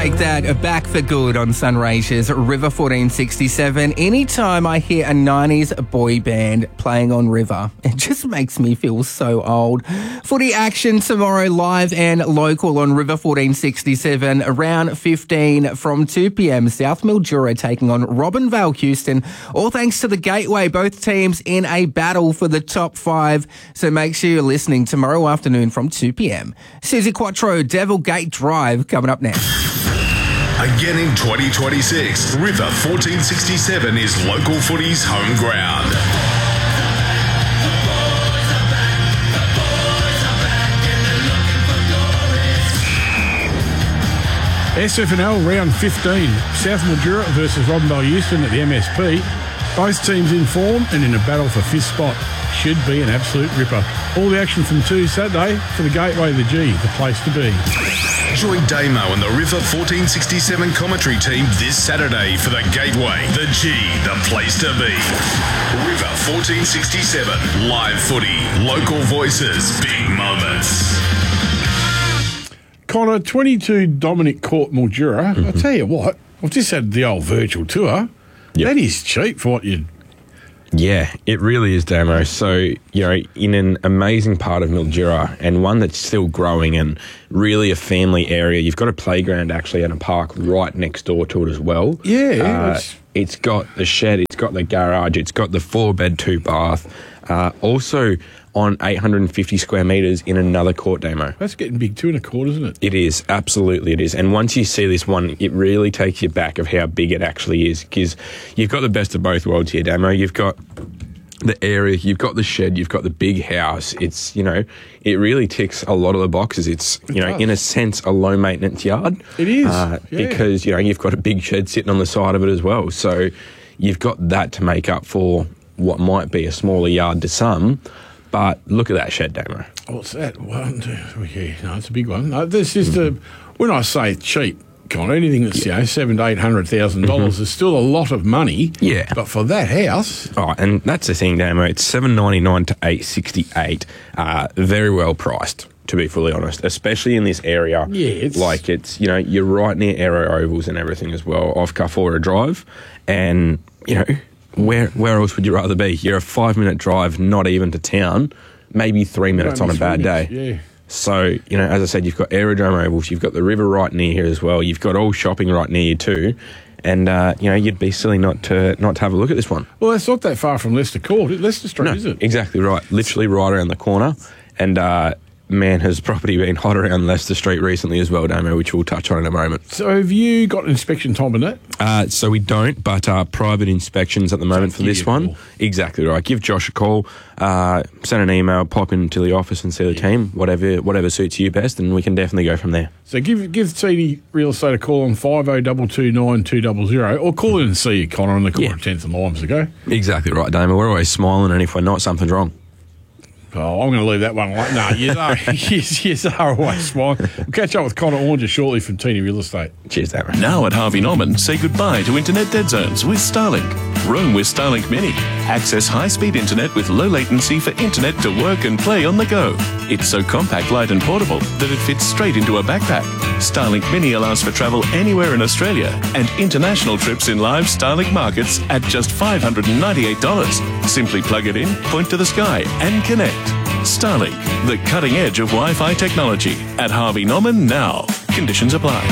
take that back for good on Sunraysia's River 1467. Anytime I hear a 90s boy band playing on River, it just makes me feel so old. Footy action tomorrow, live and local on River 1467, around 15 from 2 p.m. South Mildura taking on Robinvale Houston. All thanks to the Gateway, both teams in a battle for the top 5. So make sure you're listening tomorrow afternoon from 2 p.m. Susie Quattro, Devil Gate Drive, coming up next. Again in 2026, River 1467 is local footy's home ground. SFNL round 15, South Mildura versus Robinvale Houston at the MSP. Both teams in form and in a battle for 5th spot. Should be an absolute ripper. All the action from 2 Saturday for the Gateway, the G, the place to be. Join Damo and the River 1467 commentary team this Saturday for the Gateway, the G, the place to be. River 1467, live footy, local voices, big moments. Connor, 22 Dominic Court Mildura. I'll tell you what, I've just had the old virtual tour. Yep. That is cheap for what you... Yeah, it really is, Damo. So, in an amazing part of Mildura and one that's still growing and really a family area. You've got a playground actually and a park right next door to it as well. Yeah. It's got the shed, it's got the garage, it's got the 4-bed, 2-bath. Also on 850 square metres in another court, Damo. That's getting big too in a court, isn't it? It is, absolutely it is. And once you see this one, it really takes you back of how big it actually is, because you've got the best of both worlds here, Damo. You've got the area, you've got the shed, you've got the big house. It's, it really ticks a lot of the boxes. It's, in a sense, a low-maintenance yard. It is, because, you've got a big shed sitting on the side of it as well. So you've got that to make up for what might be a smaller yard to some. But look at that shed, Damo. What's that? 1, 2, 3. No, it's a big one. This is when I say cheap, Connor, anything that's $700,000 to $800,000 is still a lot of money. Yeah. But for that house, and that's the thing, Damo. It's $799 to $868. Very well priced, to be fully honest, especially in this area. Yeah, it's you're right near Aero Ovals and everything as well, off Carfora Drive, and Where else would you rather be? You're a 5-minute drive, not even to town, maybe 3 minutes on a bad day. Yeah. So, as I said, you've got Aerodrome Ovals, you've got the river right near here as well, you've got all shopping right near you too, and, you'd be silly not to have a look at this one. Well, it's not that far from Leicester Court, Leicester Street, is it? Exactly right. Literally right around the corner, and, man, has property been hot around Leicester Street recently as well, Damo, which we'll touch on in a moment. So have you got an inspection time on that? So we don't, but private inspections at the moment for this one. Exactly right. Give Josh a call, send an email, pop into the office and see the team, whatever suits you best, and we can definitely go from there. So give TD Real Estate a call on 50229200, or call in and see you, Connor, on the corner of 10th and Limes ago. Exactly right, Damo. We're always smiling, and if we're not, something's wrong. Oh, I'm going to leave that one like, no, you are always smiling. We'll catch up with Connor Oranger shortly from TD Real Estate. Cheers, Darren. Now at Harvey Norman, say goodbye to internet dead zones with Starlink. Roam with Starlink Mini. Access high-speed internet with low latency for internet to work and play on the go. It's so compact, light and portable that it fits straight into a backpack. Starlink Mini allows for travel anywhere in Australia and international trips in live Starlink markets at just $598. Simply plug it in, point to the sky and connect. Starlink, the cutting edge of Wi-Fi technology at Harvey Norman now. Conditions apply.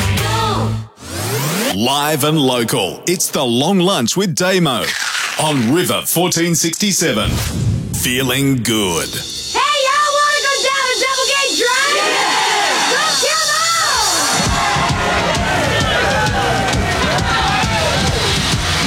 Live and local, it's the Long Lunch with Damo on River 1467. Feeling good.